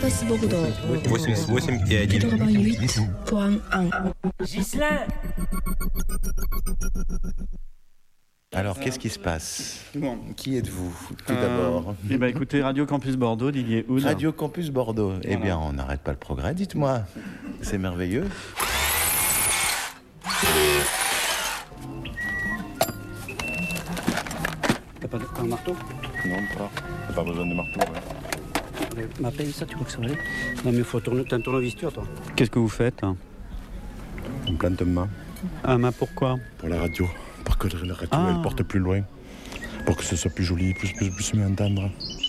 캠퍼스 보고도 88,1. 들어가방 8 포항 안. Ghislain. Alors, qu'est-ce qui se passe? Qui êtes-vous, tout d'abord? Eh ben, écoutez, Radio Campus Bordeaux, Didier Houd. Radio Campus Bordeaux. Eh bien, on n'arrête pas le progrès, dites-moi. C'est merveilleux. T'as pas un marteau? Non, pas besoin de marteau. Ouais. Ma paye, ça, tu crois que ça va aller? Non, mais il faut tourner, t'as un tournevis, toi. Qu'est-ce que vous faites? On plante un mât Un mât pourquoi? pour la radio, pour que la radio elle porte plus loin, pour que ce soit plus joli, plus mieux entendre.